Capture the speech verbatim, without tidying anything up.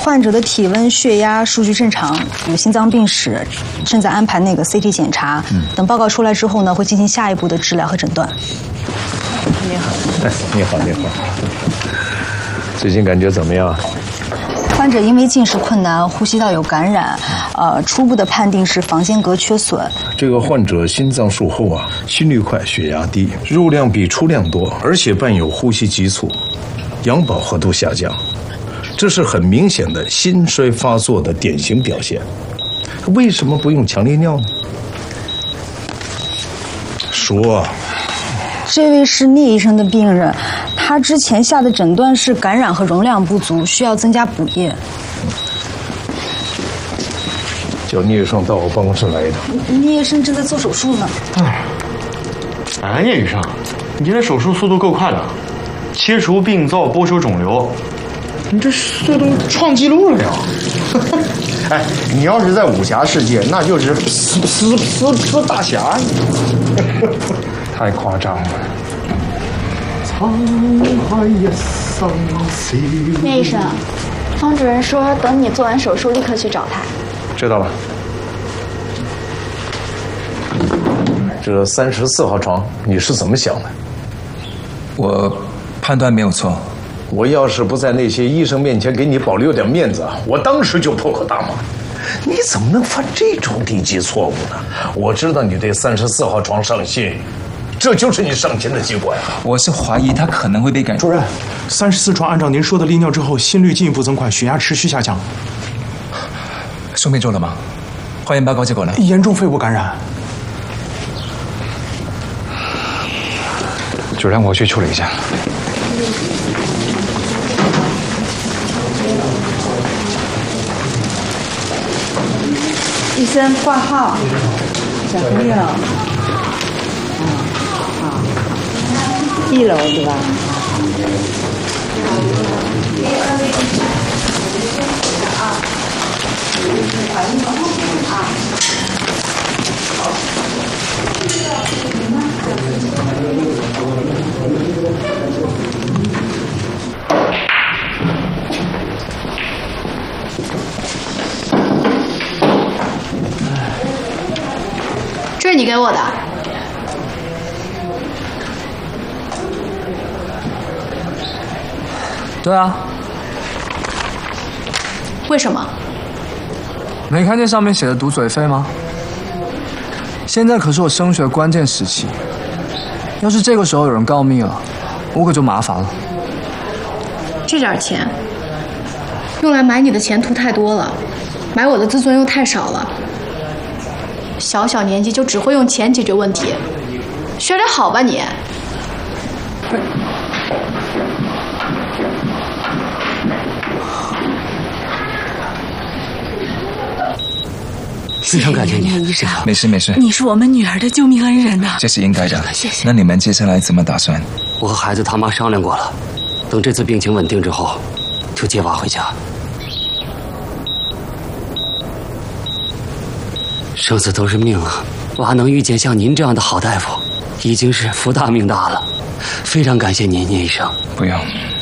患者的体温、血压数据正常，有心脏病史，正在安排那个 C T 检查。嗯，等报告出来之后呢，会进行下一步的治疗和诊断。你好， 哎，你好，你好。最近感觉怎么样？ 患者因为进食困难，呼吸道有感染，呃，初步的判定是房间隔缺损。 这个患者心脏术后啊，心率快，血压低，肉量比出量多，而且伴有呼吸急促，氧饱和度下降，这是很明显的心衰发作的典型表现。为什么不用强利尿呢？说。 这位是聂医生的病人，他之前下的诊断是感染和容量不足，需要增加补液。 叫聂医生到我办公室来一趟。 聂医生正在做手术呢。 哎，哎，聂医生，你这手术速度够快的，切除病灶、剥除肿瘤，你这速度创纪录了呀！ 哎，你要是在武侠世界，那就是斯斯斯斯大侠。 太夸张了。 聂医生，方主任说等你做完手术立刻去找他。 知道了。这三十四号床你是怎么想的？ 我判断没有错。 我要是不在那些医生面前给你保留点面子，我当时就破口大骂。你怎么能犯这种低级错误呢？我知道你对三十四号床上心，这就是你上心的结果呀。 我是怀疑他可能会被感染。 主任，三十四床按照您说的利尿之后，心率进一步增快，血压持续下降。 胸片做了吗？化验报告结果呢？ 严重肺部感染。 就让我去处理一下。 医生挂号，小朋友，嗯，好，一楼对吧？ 这是你给我的。 对啊。 为什么？ 没看见上面写的毒嘴肺吗？现在可是我升学关键时期，要是这个时候有人告密了，我可就麻烦了。 这点钱，用来买你的前途太多了，买我的自尊又太少了。小小年纪就只会用钱解决问题，学点好吧你。 非常感谢你， 医生。 没事没事， 你是我们女儿的救命恩人呐。 这是应该的。 谢谢。 那你们接下来怎么打算？ 我和孩子他妈商量过了，等这次病情稳定之后，就接娃回家。生死都是命啊，娃能遇见像您这样的好大夫，已经是福大命大了。非常感谢您，聂医生。 不用。